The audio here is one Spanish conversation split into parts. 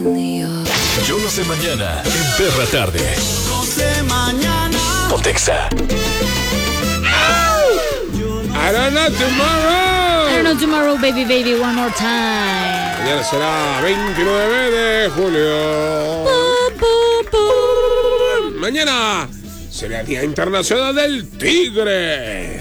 Yo lo sé mañana en Perra Tarde. Pontexa. I don't know tomorrow. I don't know tomorrow, baby, baby, one more time. Mañana será 29 de julio. Mañana será Día Internacional del Tigre.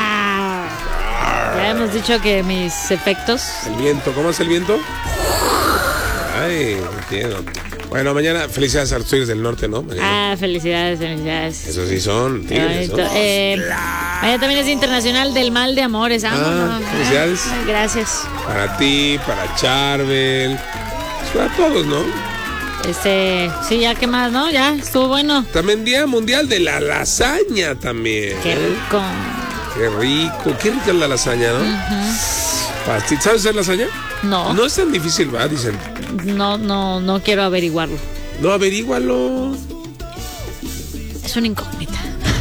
Ya hemos dicho que mis efectos. El viento, ¿cómo es el viento? Ay, entiendo. Bueno, mañana felicidades a los Tigres del Norte, ¿no? Mañana. Felicidades, felicidades. Eso sí son tigres. Mañana también es Internacional del Mal de Amores. Felicidades. Gracias. Para ti, para Charbel, para todos, ¿no? Sí, ya qué más, ¿no? Ya, estuvo bueno. También Día Mundial de la Lasaña también. Qué rico. Qué rico, qué rica es la lasaña, ¿no? Uh-huh. ¿Sabes hacer lasaña? No. No es tan difícil, ¿va? Dicen. No quiero averiguarlo. No, averígualo. Es una incógnita.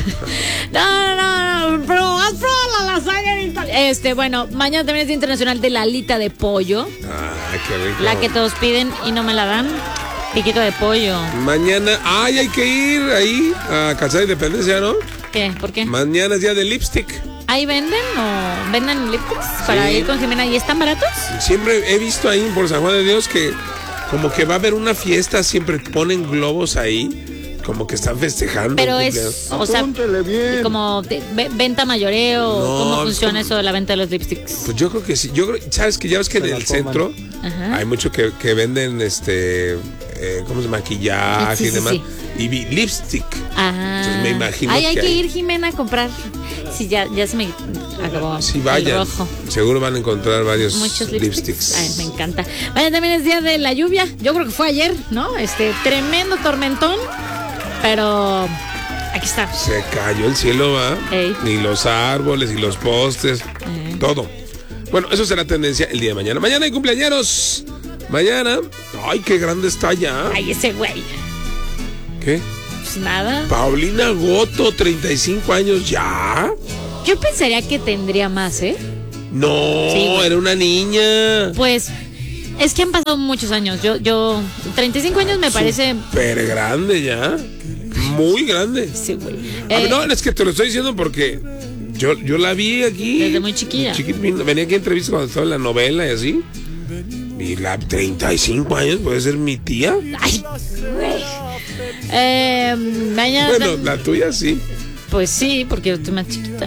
No, pero haz prueba la lasaña. Bueno, mañana también es Internacional de la alita de pollo. Qué rico. La que todos piden y no me la dan. Piquito de pollo. Mañana, hay que ir ahí a Calzada Independencia, ¿no? ¿Qué? ¿Por qué? Mañana es día de lipstick. ¿Ahí venden o venden lipsticks para ir con Jimena? ¿Y están baratos? Siempre he visto ahí por San Juan de Dios que como que va a haber una fiesta, siempre ponen globos ahí, como que están festejando. Pero es, o sea, como venta mayoreo, ¿cómo funciona eso de la venta de los lipsticks? Pues yo creo que sí. Sabes que ya ves que en el centro hay mucho que venden ¿cómo se llama? Maquillaje y demás. Sí. Y lipstick. Entonces me imagino hay que ir, Jimena, a comprar. Sí, ya se me acabó. Sí, vayan. Seguro van a encontrar muchos lipsticks. Ay, me encanta. Vaya, también es día de la lluvia. Yo creo que fue ayer, ¿no? Tremendo tormentón. Pero aquí está. Se cayó el cielo, ¿va? Ni los árboles, y los postes. Todo. Bueno, eso será tendencia el día de mañana. Mañana hay cumpleañeros. Mañana. Ay, qué grande está ya. Ay, ese güey. ¿Qué? Pues nada. Paulina Goto, 35 años ya. Yo pensaría que tendría más, ¿eh? No, sí, era una niña. Pues es que han pasado muchos años. Yo 35 años me parece. Súper grande ya. Muy grande. Sí, güey. No, es que te lo estoy diciendo porque yo la vi aquí. Desde muy chiquilla. Venía aquí a entrevista cuando estaba en la novela y así. Y la 35 años puede ser mi tía. Ay, güey. Mañana. Bueno, la tuya sí. Pues sí, porque yo estoy más chiquita.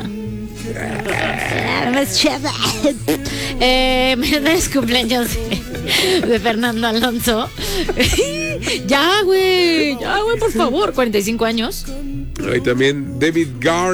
Más chava. Mañana es cumpleaños de Fernando Alonso. Ya, güey, por favor. 45 años. Y también David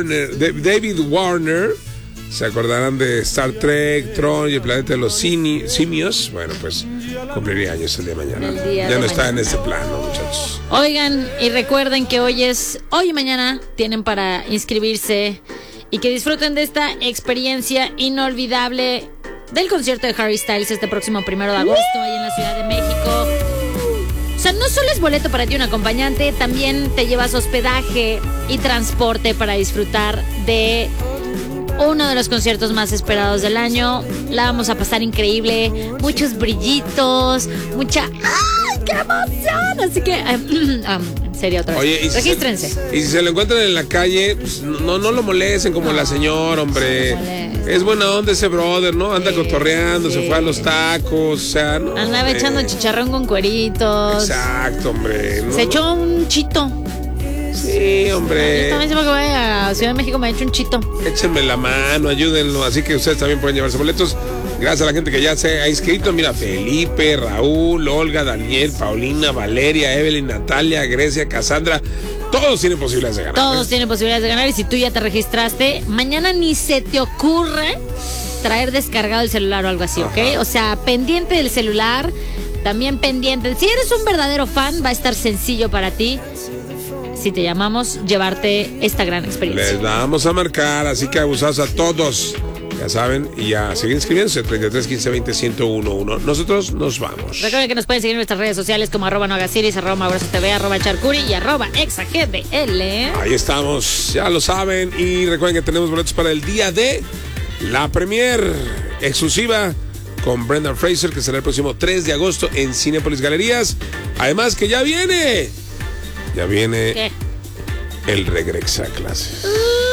Warner. ¿Se acordarán de Star Trek, Tron y el planeta de los simios? Bueno, pues cumpliría años el día de mañana. Ya no está en ese plano, muchachos. Oigan, y recuerden que hoy y mañana tienen para inscribirse y que disfruten de esta experiencia inolvidable del concierto de Harry Styles este próximo 1 de agosto ahí en la Ciudad de México. O sea, no solo es boleto para ti un acompañante, también te llevas hospedaje y transporte para disfrutar de uno de los conciertos más esperados del año. La vamos a pasar increíble. Muchos brillitos, mucha... ¡Ay, qué emoción! Así que, sería otra vez. Oye, regístrense. Y si se lo encuentran en la calle, pues no lo molesten como la señora, hombre. Es buena onda ese brother, ¿no? Anda cotorreando, se fue a los tacos, o sea, ¿no? Andaba echando chicharrón con cueritos. Exacto, hombre. Se echó un chito. Sí, hombre. Yo también siempre que voy a Ciudad de México me he hecho un chito. Échenme la mano, ayúdenlo. Así que ustedes también pueden llevarse boletos. Gracias a la gente que ya se ha inscrito. Mira, Felipe, Raúl, Olga, Daniel, Paulina, Valeria, Evelyn, Natalia, Grecia, Cassandra. Todos tienen posibilidades de ganar. Todos tienen posibilidades de ganar. Y si tú ya te registraste, mañana ni se te ocurre traer descargado el celular o algo así, ¿ok? O sea, pendiente del celular. También pendiente. Si eres un verdadero fan, va a estar sencillo para ti. Si te llamamos, llevarte esta gran experiencia. Les vamos a marcar, así que abusados a todos. Ya saben, y ya siguen inscribiéndose, 33 15 20 1011. Nosotros nos vamos. Recuerden que nos pueden seguir en nuestras redes sociales como @noagasiris, @maurosotv, @charcuri y @exagdl. Ahí estamos, ya lo saben. Y recuerden que tenemos boletos para el día de la premier exclusiva con Brendan Fraser, que será el próximo 3 de agosto en Cinépolis Galerías. Además que ya viene ¿Qué? el regresa a clases.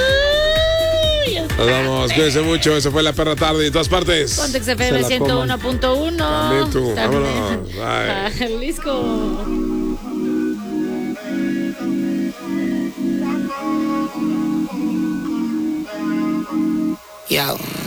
Nos vamos, cuídense mucho. Eso fue La Perra Tarde en todas partes. Pontex FM 101.1. También tú. Vámonos. Bye. Jalisco. Yo.